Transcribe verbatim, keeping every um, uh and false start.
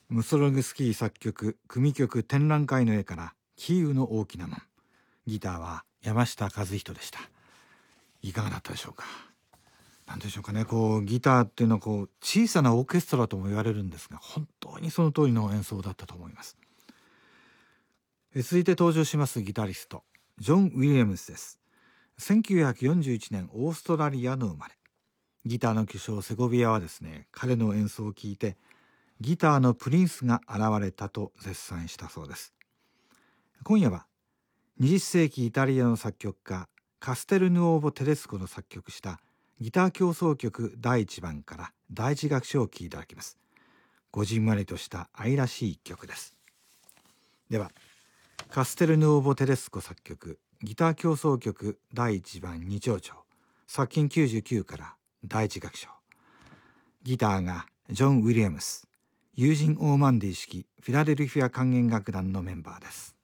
ムソログスキー作曲組曲展覧会の絵からキーウの大きな門。ギターは山下和人でした。いかがだったでしょうか。なんでしょうかね、こうギターっていうのはこう小さなオーケストラとも言われるんですが、本当にその通りの演奏だったと思います。え続いて登場しますギタリストジョン・ウィリアムスです。せんきゅうひゃくよんじゅういちねんオーストラリアの生まれ。ギターの巨匠セゴビアはですね、彼の演奏を聴いてギターのプリンスが現れたと絶賛したそうです。今夜はにじゅっ世紀イタリアの作曲家カステルヌオーボ・テデスコの作曲したギター協奏曲だいいちばんからだいいち楽章を聴いていただきます。ごじんまりとした愛らしい一曲です。ではカステルヌオーボ・テデスコ作曲ギター協奏曲だいいちばんに長調作品きゅうじゅうきゅうからだいいち楽章。ギターがジョン・ウィリアムス、ユージン・オーマンディ式フィラデルフィア管弦楽団のメンバーです。